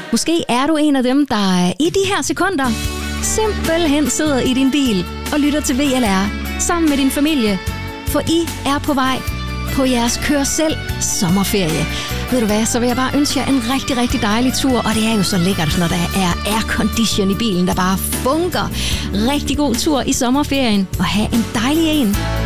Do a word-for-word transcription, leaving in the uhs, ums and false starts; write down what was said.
Måske er du en af dem, der i de her sekunder simpelthen sidder i din bil og lytter til V L R sammen med din familie. For I er på vej på jeres kør selv sommerferie. Ved du hvad, så vil jeg bare ønske jer en rigtig, rigtig dejlig tur. Og det er jo så lækkert, når der er aircondition i bilen, der bare funker. Rigtig god tur i sommerferien, og have en dejlig en.